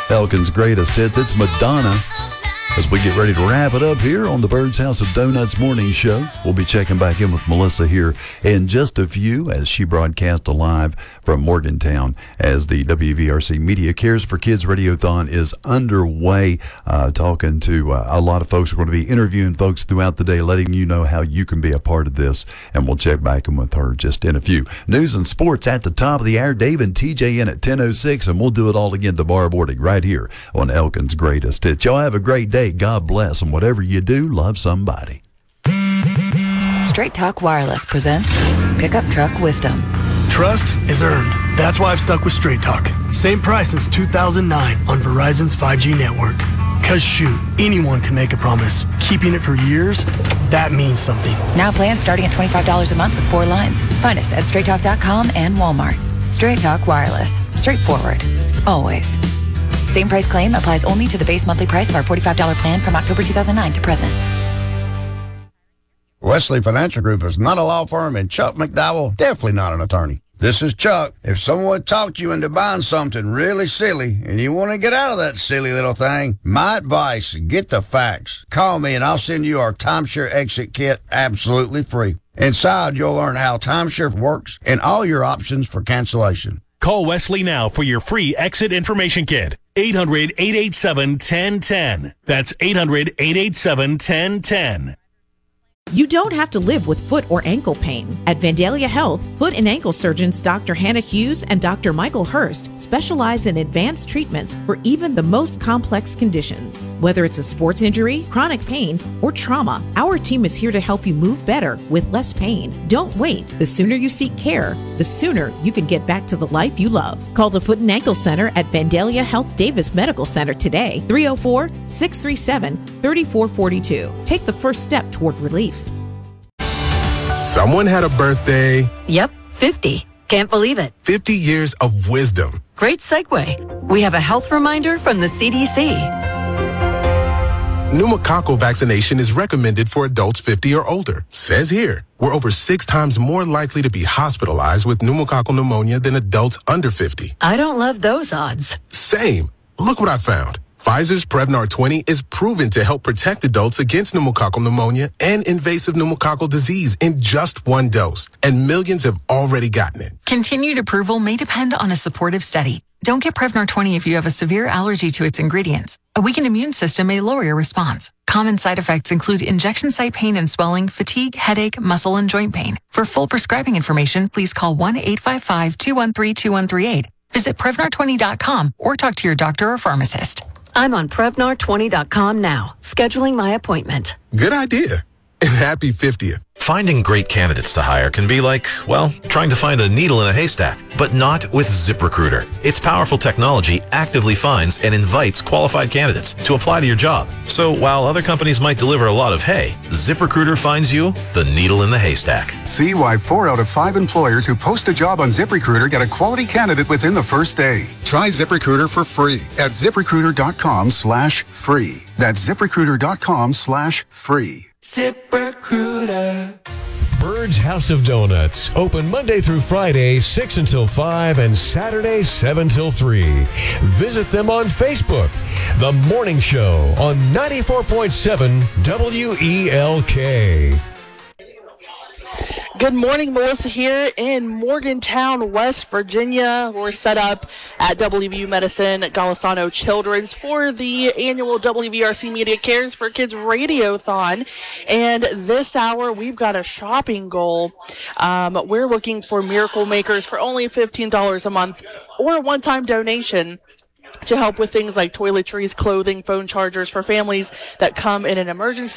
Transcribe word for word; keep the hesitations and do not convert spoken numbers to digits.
Elkin's greatest hits. It's Madonna. As we get ready to wrap it up here on the Bird's House of Donuts Morning Show, we'll be checking back in with Melissa here in just a few as she broadcasts live from Morgantown as the W V R C Media Cares for Kids Radiothon is underway. Uh, talking to uh, a lot of folks. We're going to be interviewing folks throughout the day, letting you know how you can be a part of this, and we'll check back in with her just in a few. News and sports at the top of the hour. Dave and T J in at ten oh six, and we'll do it all again tomorrow morning right here on Elkin's Greatest Hits. Y'all have a great day. God bless, and whatever you do, love somebody. Straight Talk Wireless presents Pickup Truck Wisdom. Trust is earned. That's why I've stuck with Straight Talk. Same price since two thousand nine on Verizon's five G network. Cause shoot, anyone can make a promise. Keeping it for years, that means something. Now plans starting at twenty-five dollars a month with four lines. Find us at straight talk dot com and Walmart. Straight Talk Wireless. Straightforward. Always. Same price claim applies only to the base monthly price of our forty-five dollars plan from October two thousand nine to present. Wesley Financial Group is not a law firm, and Chuck McDowell definitely not an attorney. This is Chuck. If someone talked you into buying something really silly and you want to get out of that silly little thing, my advice, get the facts. Call me and I'll send you our timeshare exit kit absolutely free. Inside, you'll learn how timeshare works and all your options for cancellation. Call Wesley now for your free exit information kit. eight hundred, eight eight seven, one zero one zero. That's eight hundred, eight eight seven, one zero one zero. You don't have to live with foot or ankle pain. At Vandalia Health, foot and ankle surgeons Doctor Hannah Hughes and Doctor Michael Hurst specialize in advanced treatments for even the most complex conditions. Whether it's a sports injury, chronic pain, or trauma, our team is here to help you move better with less pain. Don't wait. The sooner you seek care, the sooner you can get back to the life you love. Call the Foot and Ankle Center at Vandalia Health Davis Medical Center today, three oh four, six three seven, three four four two. Take the first step toward relief. Someone had a birthday. Yep, fifty. Can't believe it. fifty years of wisdom. Great segue. We have a health reminder from the C D C. Pneumococcal vaccination is recommended for adults fifty or older. Says here, we're over six times more likely to be hospitalized with pneumococcal pneumonia than adults under fifty. I don't love those odds. Same. Look what I found. Pfizer's Prevnar twenty is proven to help protect adults against pneumococcal pneumonia and invasive pneumococcal disease in just one dose, and millions have already gotten it. Continued approval may depend on a supportive study. Don't get Prevnar twenty if you have a severe allergy to its ingredients. A weakened immune system may lower your response. Common side effects include injection site pain and swelling, fatigue, headache, muscle, and joint pain. For full prescribing information, please call one eight five five, two one three, two one three eight. Visit Prevnar twenty dot com or talk to your doctor or pharmacist. I'm on Prevnar twenty dot com now, scheduling my appointment. Good idea. And happy fiftieth. Finding great candidates to hire can be like, well, trying to find a needle in a haystack, but not with ZipRecruiter. Its powerful technology actively finds and invites qualified candidates to apply to your job. So while other companies might deliver a lot of hay, ZipRecruiter finds you the needle in the haystack. See why four out of five employers who post a job on ZipRecruiter get a quality candidate within the first day. Try ZipRecruiter for free at ZipRecruiter.com slash free. That's ZipRecruiter.com slash free. ZipRecruiter. Bird's House of Donuts. Open Monday through Friday, six until five, and Saturday, seven till three. Visit them on Facebook. The Morning Show on ninety-four point seven W E L K. Good morning, Melissa here in Morgantown, West Virginia. We're set up at W V U Medicine Golisano Children's for the annual W V R C Media Cares for Kids Radiothon. And this hour, we've got a shopping goal. Um, we're looking for miracle makers for only fifteen dollars a month or a one-time donation to help with things like toiletries, clothing, phone chargers for families that come in an emergency.